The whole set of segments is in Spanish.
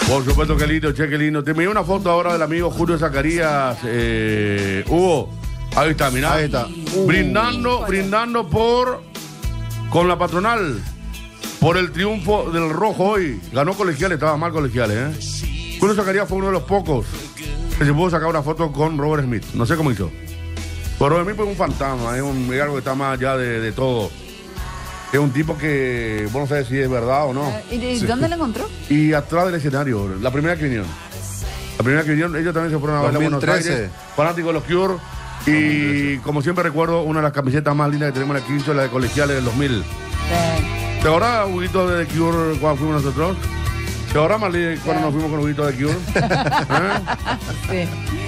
Por supuesto, qué lindo, che, qué lindo. Te envié una foto ahora del amigo Julio Zacarías. Hugo, ahí está, mirá. Ahí está. Brindando con la Patronal por el triunfo del Rojo hoy. Ganó Colegiales, estaba mal Colegiales, Julio Zacarías fue uno de los pocos que se pudo sacar una foto con Robert Smith. No sé cómo hizo. Pero Robert Smith es un fantasma, es algo que está más allá de todo. Es un tipo que, vos no sabés si es verdad o no. ¿Y dónde lo encontró? Y atrás del escenario, la primera que vinieron. Ellos también se fueron a ver a Buenos Aires, fanáticos de los Cure. Y como siempre recuerdo, una de las camisetas más lindas que tenemos en el Quincho es la de Colegiales del 2000. ¿Te acordás, Huguito, de The Cure cuando fuimos nosotros? ¿Te acordás, Marlene, cuando nos fuimos con Huguito de Cure? Sí.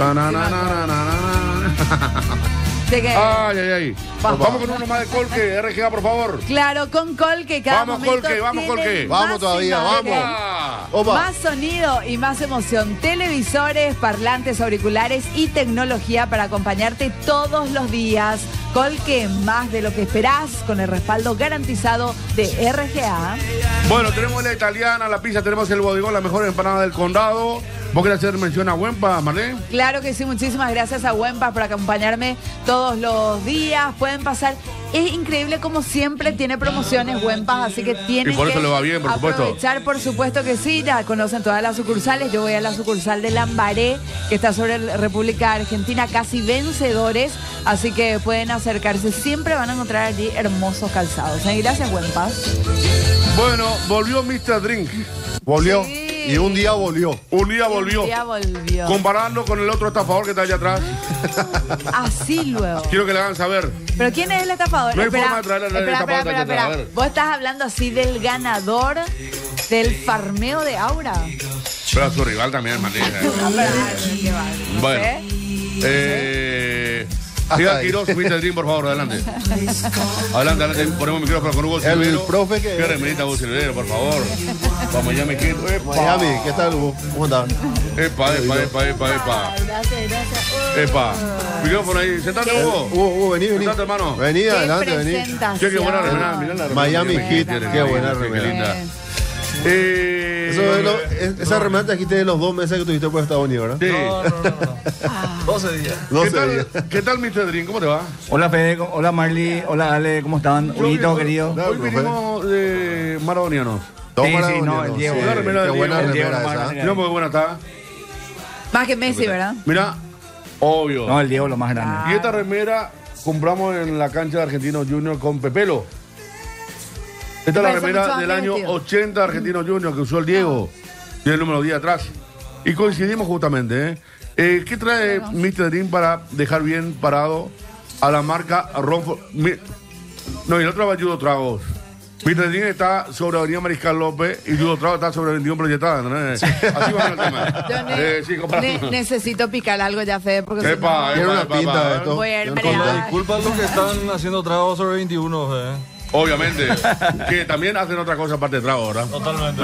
Ay. Vamos con uno más de Colque, RGA, por favor. Claro, con Colque cada vamos, momento vamos, Colque. Vamos todavía, vamos. Opa. Más sonido y más emoción. Televisores, parlantes, auriculares y tecnología para acompañarte todos los días. Colque, más de lo que esperás, con el respaldo garantizado de RGA. Bueno, tenemos la italiana, la pizza, tenemos el bodegón, la mejor empanada del condado. ¿Vos querés hacer mención a Huempa, Marlene? Claro que sí, muchísimas gracias a Huempa por acompañarme todos los días. Pueden pasar. Es increíble como siempre tiene promociones Huempa, así que tienen y por eso que le va bien, por supuesto. Aprovechar, por supuesto que sí. Ya conocen todas las sucursales. Yo voy a la sucursal de Lambaré, que está sobre la República Argentina, casi vencedores. Así que pueden acercarse. Siempre van a encontrar allí hermosos calzados. Gracias, Huempa. Bueno, volvió Mr. Drink. Volvió. Sí. Y un día volvió. Un día volvió. Comparando con el otro estafador que está allá atrás. Así luego. Quiero que le hagan saber. ¿Pero quién es el estafador? No hay forma de traerle al estafador. Espera. Vos estás hablando así del ganador del farmeo de Aura. Pero a su rival también, Marlene. Bueno. Diga Quiroz, Mr. Dream, por favor, adelante. Adelante, ponemos micrófono con Hugo Silvero. El profe que... Qué remerita, Hugo Silvero, por favor. Para Miami, Miami, ¿qué tal, Hugo? ¿Cómo estás? Epa. Gracias. Epa. Micrófono ahí. Sentate, Hugo. Hugo, vení. Sentate, hermano. Vení, adelante, vení. Qué buena remera, mirá la remera. Miami Heat, qué buena remera. Qué linda. Esa remera trajiste de los 2 meses que tuviste por Estados Unidos, ¿verdad? Sí. No. 12 días. 12 días. ¿Qué tal, Mr. Dream? ¿Cómo te va? Hola Fede, hola Marley, hola Ale, ¿cómo están? Huguito, querido. Hoy vinimos de maradonianos. Sí, no, el Diego. La remera del Qué buena Diego. remera esa. Mira porque buena está. Más que Messi, ¿verdad? Mira, obvio. No, el Diego lo más grande. Y esta remera compramos en la cancha de Argentinos Juniors con Pepelo. Esta es la remera del año 80 de Argentinos Juniors que usó el Diego. Tiene el número 10 atrás. Y coincidimos justamente. ¿Qué trae Mr. Dream para dejar bien parado a la marca Ronford? No, y el otro va Judo Tragos. Mr. Dream está sobre Avenida Mariscal López y Judo Tragos está sobre 21 Proyectada. ¿No? Así va el tema. Yo necesito picar algo ya, Fede, porque Tiene una pinta de esto. voy a ir Disculpa lo que están haciendo tragos sobre 21, Obviamente. Que también hacen otra cosa aparte de trago, ¿verdad? Totalmente.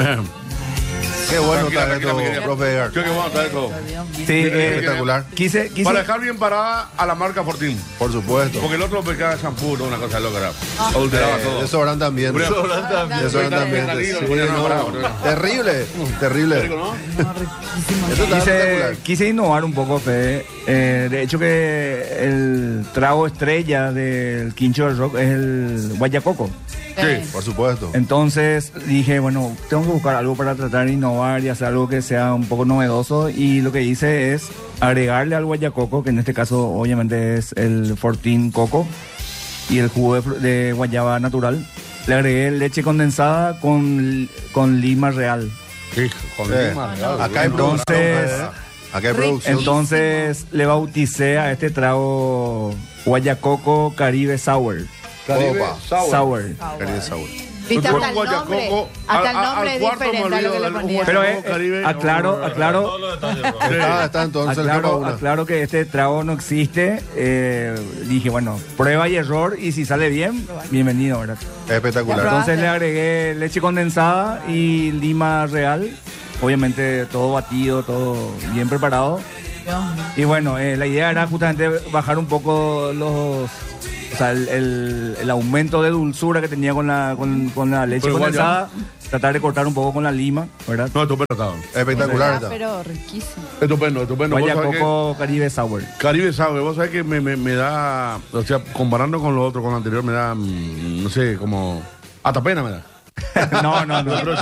Qué bueno Tranquila, está esto, profe Edgar. Qué bueno está esto. Sí, Espectacular. quise Para dejar bien parada a la marca Fortín. Por supuesto. Porque el otro pecaba shampoo, una cosa loca. Adulteraba todo. Desodorante también. Desodorante también. Sí, no. Terrible. Rico, ¿no? Eso está espectacular. quise innovar un poco, Fede. De hecho que el trago estrella del Quincho del Rock es el Guayacoco. Sí. Por supuesto. Entonces dije, bueno, tengo que buscar algo para tratar de innovar y hacer algo que sea un poco novedoso. Y lo que hice es agregarle al guayacoco, que en este caso obviamente es el Fortín Coco y el jugo de guayaba natural. Le agregué leche condensada con lima real. Sí, con lima. Acá hay producción. Entonces le bauticé a este trago Guayacoco Caribe Sour. Caribe Sour. Caribe Sour. Viste, hasta el nombre es diferente a lo que le ponía. Pero aclaro, Está entonces aclaro que este trago no existe. Dije, bueno, prueba y error, y si sale bien, bienvenido, ¿verdad? Espectacular. Entonces le agregué leche condensada y lima real. Obviamente todo batido, todo bien preparado. Y bueno, la idea era justamente bajar un poco el aumento de dulzura que tenía con la leche condensada. tratar de cortar un poco con la lima, ¿verdad? No, estupendo está. Espectacular está. Pero riquísimo. Estupendo. Guayacoco Caribe Sour. Caribe Sour, vos sabés que me da, o sea, comparando con lo otro, con lo anterior, me da, no sé, como, hasta pena me da. No.